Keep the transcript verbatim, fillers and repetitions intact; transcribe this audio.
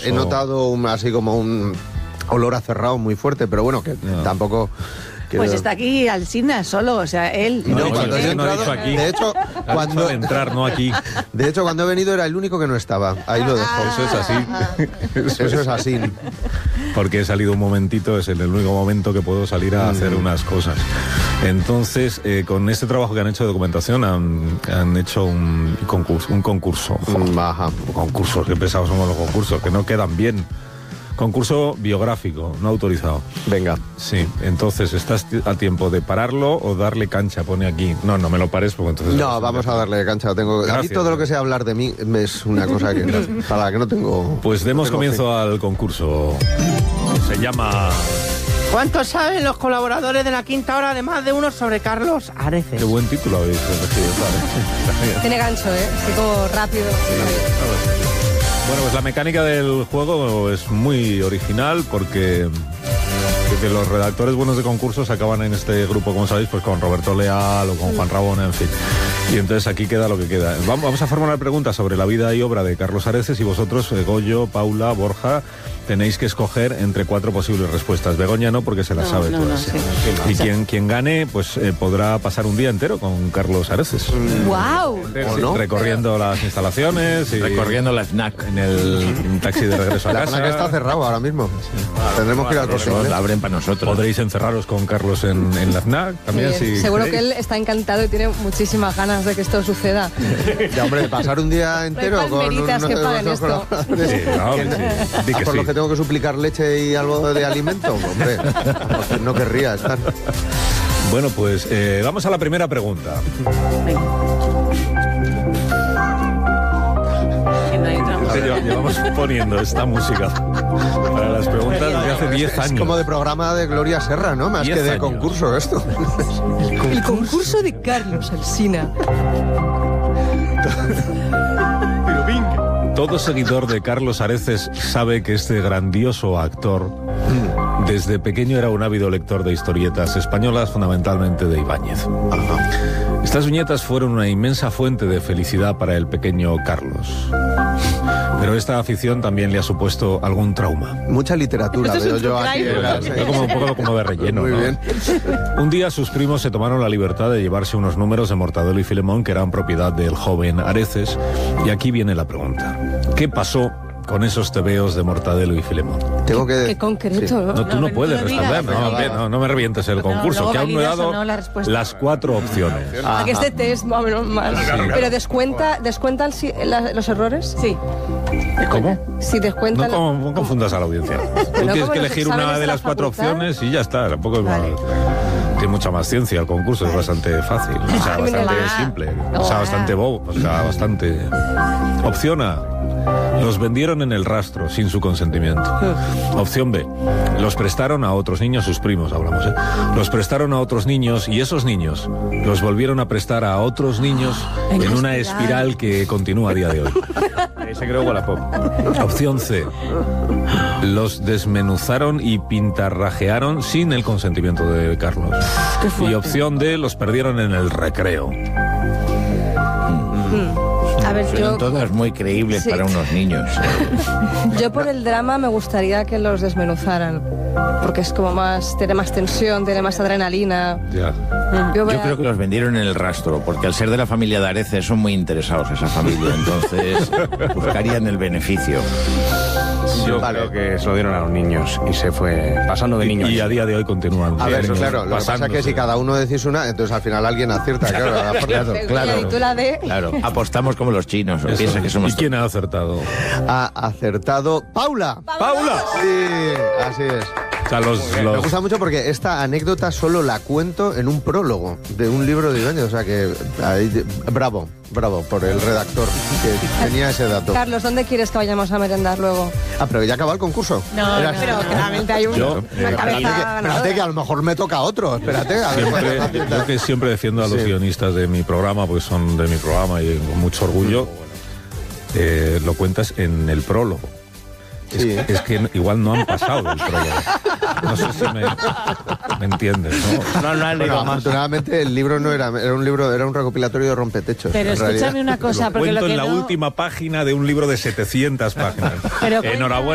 he notado un, así como un olor a cerrado muy fuerte, pero bueno, que no. tampoco... Quiero... Pues está aquí Alsina solo, o sea, él... No, no, cuando he entrado, no aquí. de hecho, cuando... entrar, no aquí. De hecho, cuando he venido era el único que no estaba. Ahí lo dejo. Eso es así. Eso, Eso es así. Porque he salido un momentito, es el único momento que puedo salir a hacer unas cosas. Entonces, eh, con este trabajo que han hecho de documentación, han, han hecho un concurso. Un concurso. Baja. Concursos, qué pesados somos los concursos, que no quedan bien. Concurso biográfico, no autorizado. Venga. Sí, entonces, ¿estás a tiempo de pararlo o darle cancha? Pone aquí. No, no me lo pares porque entonces... No, vamos a darle cancha. Tengo... A mí todo lo que sea hablar de mí es una cosa que, para la que no tengo... Pues demos tengo comienzo fe. al concurso. Se llama... ¿Cuánto saben los colaboradores de La Quinta Hora de más de uno sobre Carlos Areces? Qué buen título habéis elegido, vale. Tiene gancho, ¿eh? Así como rápido. Sí. Bueno, pues la mecánica del juego es muy original porque, porque los redactores buenos de concursos acaban en este grupo, como sabéis, pues con Roberto Leal o con Juan Rabona, en fin. Y entonces aquí queda lo que queda. Vamos, vamos a formular preguntas sobre la vida y obra de Carlos Areces y vosotros, Goyo, Paula, Borja, tenéis que escoger entre cuatro posibles respuestas. Begoña no, porque se las no, sabe no, todas. No, sí. Y quien, quien gane, pues eh, podrá pasar un día entero con Carlos Areces. ¡Guau! ¿O no? Recorriendo las instalaciones y recorriendo la FNAC en el taxi de regreso a la casa. La FNAC está cerrado ahora mismo. Sí. Tendremos que ir al Corte Inglés. La abren para nosotros. Podréis encerraros con Carlos en, en la FNAC también. Si Seguro queréis. que él está encantado y tiene muchísimas ganas de que esto suceda. Ya, hombre, pasar un día entero no con unos unos que paguen esto. Sí, no, sí. Por sí. lo que tengo que suplicar leche y algo de alimento, hombre, no querría estar. Bueno, pues eh, vamos a la primera pregunta. Llevamos poniendo esta música para las preguntas desde hace diez años. Es como de programa de Gloria Serra, ¿no? Más que de años. concurso esto. El concurso de Carlos Alsina. Todo seguidor de Carlos Areces sabe que este grandioso actor desde pequeño era un ávido lector de historietas españolas, fundamentalmente de Ibáñez. Ajá. Estas viñetas fueron una inmensa fuente de felicidad para el pequeño Carlos. Pero esta afición también le ha supuesto algún trauma. Mucha literatura veo yo aquí. Era como un poco como de relleno. Muy ¿no? bien. Un día sus primos se tomaron la libertad de llevarse unos números de Mortadelo y Filemón que eran propiedad del joven Areces. Y aquí viene la pregunta. ¿Qué pasó con esos tebeos de Mortadelo y Filemón? Tengo que... Qué concreto, sí. ¿no? No, tú no, no puedes no responder, digas, no, no, no, no me revientes el concurso, no, que aún no he dado no la las cuatro opciones. A que este test más o menos mal. Sí. Pero descuenta, ¿descuentan si, la, los errores? Sí. ¿Cómo? Si descuentan... No, no confundas a la audiencia. Tú no, tienes que los elegir una de las cuatro facultad. opciones y ya está. Tampoco es vale. mal. Tiene mucha más ciencia el concurso, vale. Es bastante fácil, o sea, bastante Ah. simple, o sea, bastante bobo, o sea, bastante... Opción A. Los vendieron en el rastro sin su consentimiento. Opción B. Los prestaron a otros niños, sus primos hablamos, ¿eh? Los prestaron a otros niños y esos niños los volvieron a prestar a otros niños en, en una espiral. espiral que continúa a día de hoy. Se creó Wallapop. Opción C. Los desmenuzaron y pintarrajearon sin el consentimiento de Carlos. Y opción D. Los perdieron en el recreo. A ver, Son yo... todas muy creíbles sí. para unos niños. Yo por el drama me gustaría que los desmenuzaran, porque es como más, tiene más tensión, tiene más adrenalina. Ya. Yo, Yo creo que los vendieron en el rastro, porque al ser de la familia de Areces son muy interesados esa familia, entonces buscarían el beneficio. Yo vale. creo que se lo dieron a los niños y se fue pasando de niños. Y, y a día de hoy continúan. A ver, eso claro, lo que pasa es que si cada uno decís una, entonces al final alguien acierta. Claro, claro, claro. Y tú la de... Claro, apostamos como los chinos. Piensa que somos ¿Y quién ha acertado? Ha acertado Paula. ¿Paula? Sí, así es. O sea, los, Me los... gusta mucho porque esta anécdota solo la cuento en un prólogo de un libro de Ibáñez, o sea que ahí, bravo, bravo por el redactor que tenía ese dato. Carlos, ¿dónde quieres que vayamos a merendar luego? Ah, pero ya acabó el concurso. No, Era no, así. pero claramente hay un, Yo, una eh, cabeza Espérate, que, ganadora. espérate que a lo mejor me toca otro, espérate. A ver, Siempre, yo que siempre defiendo a los Sí. guionistas de mi programa, porque son de mi programa y con mucho orgullo, eh, lo cuentas en el prólogo. Es, Sí. es que igual no han pasado del prólogo. No sé si me, me entiendes, ¿no? No, no han leído Bueno, más. afortunadamente el libro no era, era un libro, era un recopilatorio de rompetechos. Pero en escúchame realidad. una cosa, Lo porque cuento lo que en la no... última página de un libro de setecientas páginas. Pero cuenta- Enhorabuena.